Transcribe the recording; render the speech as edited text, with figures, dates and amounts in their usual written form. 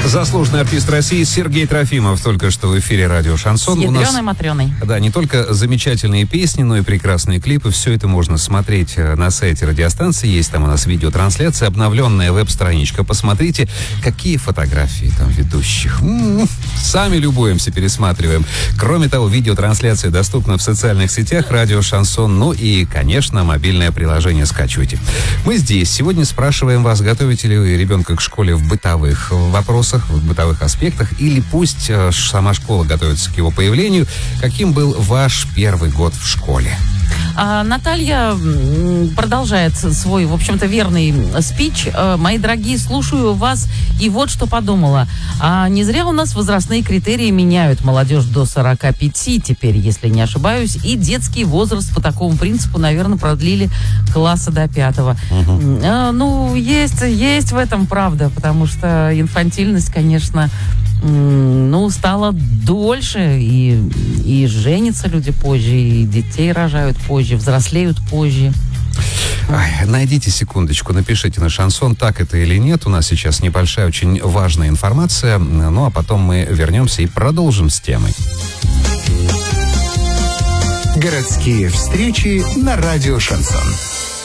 Заслуженный артист России Сергей Трофимов только что в эфире радио «Шансон». С ядреной-матрёной. Да, не только замечательные песни, но и прекрасные клипы. Все это можно смотреть на сайте радиостанции. Есть там у нас видеотрансляция, обновленная веб-страничка. Посмотрите, какие фотографии там ведущих. Сами любуемся, пересматриваем. Кроме того, видеотрансляция доступна в социальных сетях радио «Шансон». Ну и, конечно, мобильное приложение скачивайте. Мы здесь. Сегодня спрашиваем вас, готовите ли вы ребенка к школе в бытовых вопросах, в бытовых аспектах, или пусть сама школа готовится к его появлению. Каким был ваш первый год в школе? Наталья продолжает свой, в общем-то, верный спич. Мои дорогие, слушаю вас, и вот что подумала. Не зря у нас возрастные критерии меняют. Молодежь до 45 теперь, если не ошибаюсь, и детский возраст по такому принципу, наверное, продлили класса до 5-го. Ну, есть в этом правда, потому что инфантильность, конечно, стала дольше, и женятся люди позже, и детей рожают позже, взрослеют позже. Найдите секундочку, напишите на «Шансон», так это или нет. У нас сейчас небольшая, очень важная информация. Ну, а потом мы вернемся и продолжим с темой. Городские встречи на радио «Шансон».